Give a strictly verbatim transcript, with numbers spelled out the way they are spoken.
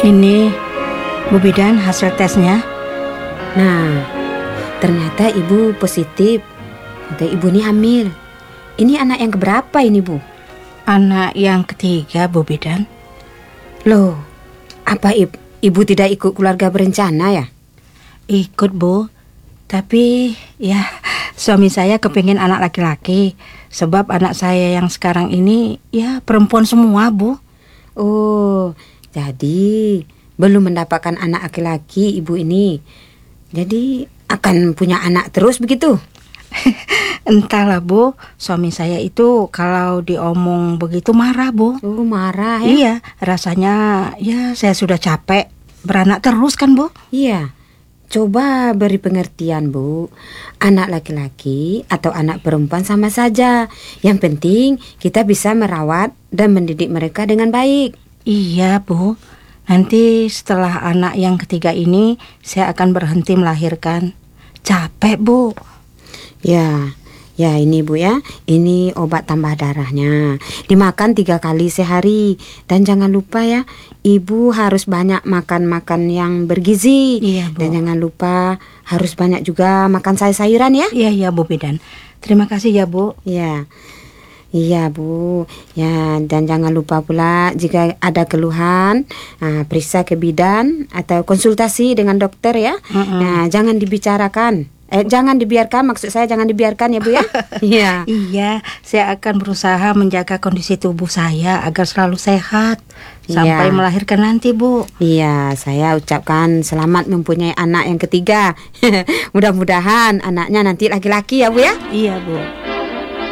Ini Bu Bidan hasil tesnya. Nah, ternyata ibu positif. Atau ibu ini hamil. Ini anak yang keberapa ini, Bu? Anak yang ketiga, Bu Bidan. Loh, apa ibu, ibu tidak ikut keluarga berencana ya? Ikut, Bu. Tapi ya suami saya kepingin anak laki-laki. Sebab anak saya yang sekarang ini ya perempuan semua, Bu. Oh, jadi belum mendapatkan anak laki-laki ibu ini. Jadi akan punya anak terus begitu? Entahlah, Bu. Suami saya itu kalau diomong begitu marah, Bu. Oh, marah ya? Iya, rasanya ya saya sudah capek beranak terus kan, Bu. Iya. Coba beri pengertian, Bu. Anak laki-laki atau anak perempuan sama saja. Yang penting kita bisa merawat dan mendidik mereka dengan baik. Iya, Bu. Nanti setelah anak yang ketiga ini saya akan berhenti melahirkan. Capek, Bu. Ya, ya ini Bu ya. Ini obat tambah darahnya. Dimakan tiga kali sehari. Dan jangan lupa ya, Ibu harus banyak makan-makan yang bergizi. Iya, Bu. Dan jangan lupa harus banyak juga makan sayur-sayuran ya. Iya, iya, Bu Bidan. Terima kasih ya, Bu. Iya. Iya, Bu. Ya, dan jangan lupa pula jika ada keluhan, nah, periksa ke bidan atau konsultasi dengan dokter ya. Mm-mm. Nah, jangan dibicarakan. Eh, jangan dibiarkan, maksud saya jangan dibiarkan ya, Bu ya. Iya. Iya, saya akan berusaha menjaga kondisi tubuh saya agar selalu sehat sampai Iya. melahirkan nanti, Bu. Iya, saya ucapkan selamat mempunyai anak yang ketiga. Mudah-mudahan anaknya nanti laki-laki ya, Bu ya. Iya, Bu.